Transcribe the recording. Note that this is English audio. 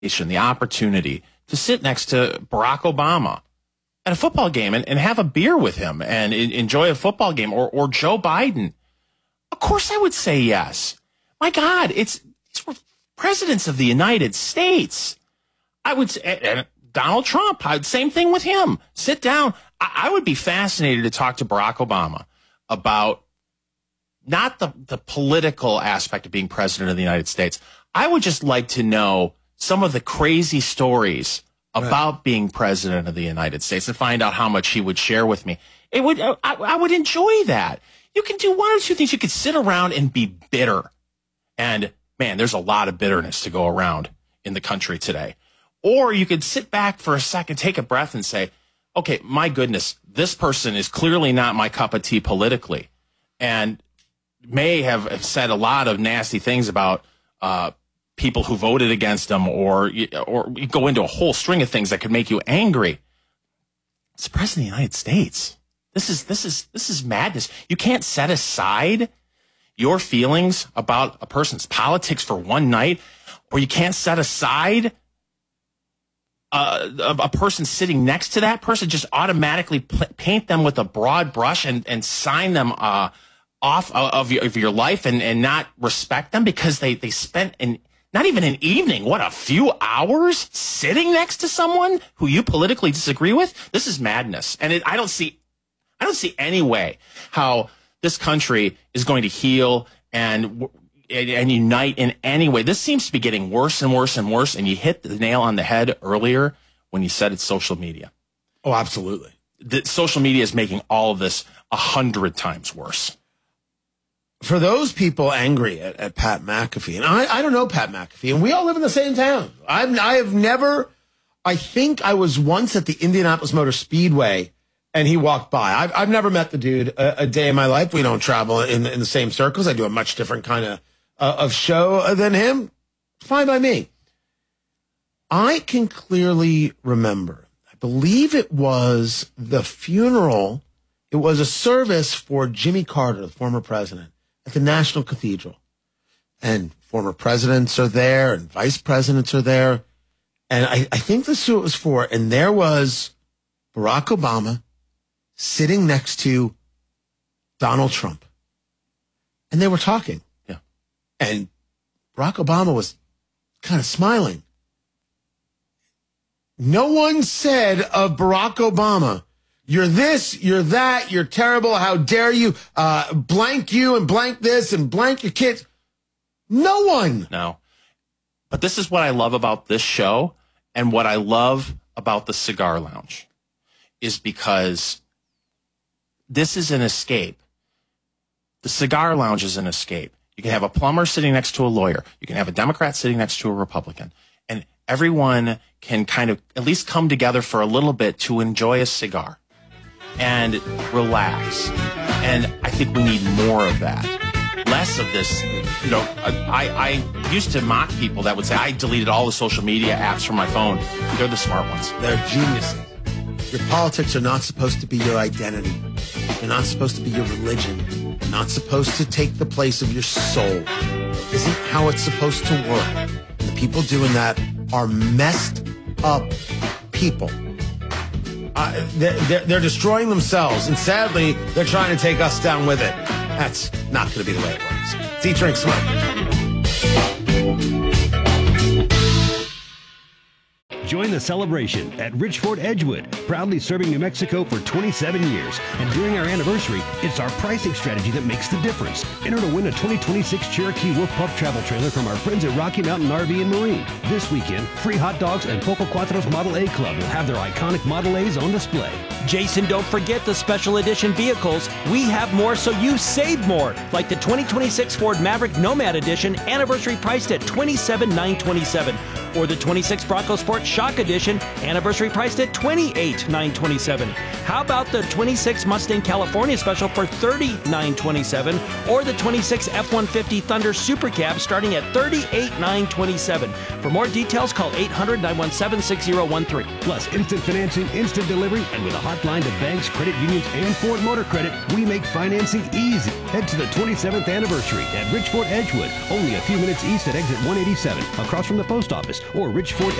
the opportunity to sit next to Barack Obama at a football game and have a beer with him and enjoy a football game, or Joe Biden, of course I would say yes. My God, these were presidents of the United States. I would say, and Donald Trump, same thing with him. Sit down. I would be fascinated to talk to Barack Obama about not the political aspect of being president of the United States. I would just like to know some of the crazy stories about being president of the United States and find out how much he would share with me. I would enjoy that. You can do one or two things. You could sit around and be bitter. And man, there's a lot of bitterness to go around in the country today. Or you could sit back for a second, take a breath and say, okay, my goodness, this person is clearly not my cup of tea politically, and may have said a lot of nasty things about people who voted against them, or you go into a whole string of things that could make you angry. It's the president of the United States. This is madness. You can't set aside your feelings about a person's politics for one night, or you can't set aside a person sitting next to that person, just automatically paint them with a broad brush and sign them off of your life and not respect them because they spent not even an evening, a few hours sitting next to someone who you politically disagree with. This is madness. And I don't see any way how this country is going to heal and unite in any way. This seems to be getting worse and worse and worse. And you hit the nail on the head earlier when you said it's social media. Oh, absolutely. The social media is making all of this 100 times worse. For those people angry at Pat McAfee, and I don't know Pat McAfee, and we all live in the same town. I think I was once at the Indianapolis Motor Speedway, and he walked by. I've never met the dude a day in my life. We don't travel in the same circles. I do a much different kind of show than him. Fine by me. I can clearly remember, I believe it was the funeral. It was a service for Jimmy Carter, the former president, at the National Cathedral. And former presidents are there and vice presidents are there. And I think this is who it was for. And there was Barack Obama sitting next to Donald Trump. And they were talking. Yeah. And Barack Obama was kind of smiling. No one said of Barack Obama, you're this, you're that, you're terrible, how dare you, blank you and blank this and blank your kids. No one. No. But this is what I love about this show and what I love about the Cigar Lounge is because this is an escape. The Cigar Lounge is an escape. You can have a plumber sitting next to a lawyer. You can have a Democrat sitting next to a Republican. And everyone can kind of at least come together for a little bit to enjoy a cigar and relax. And I think we need more of that. Less of this, I used to mock people that would say, I deleted all the social media apps from my phone. They're the smart ones. They're geniuses. Your politics are not supposed to be your identity. They're not supposed to be your religion. They're not supposed to take the place of your soul. It isn't how it's supposed to work. The people doing that are messed up people. They're destroying themselves, and sadly, they're trying to take us down with it. That's not going to be the way it works. It's Eat, Drink, Smoke. Join the celebration at Richford Edgewood, proudly serving New Mexico for 27 years. And during our anniversary, it's our pricing strategy that makes the difference. Enter to win a 2026 Cherokee Wolf Pup travel trailer from our friends at Rocky Mountain RV and Marine. This weekend, free hot dogs and Poco Cuatros Model A Club will have their iconic Model A's on display. Jason, don't forget the special edition vehicles. We have more so you save more. Like the 2026 Ford Maverick Nomad Edition, anniversary priced at $27,927. Or the 26 Bronco Sport Shock Edition, anniversary priced at $28,927. How about the 26 Mustang California Special for $39,927? Or the 26 F-150 Thunder Super Cab starting at $38,927. For more details, call 800-917-6013. Plus, instant financing, instant delivery, and with a hotline to banks, credit unions, and Ford Motor Credit, we make financing easy. Head to the 27th anniversary at Rich Ford Edgewood, only a few minutes east at exit 187, across from the post office, or Rich Ford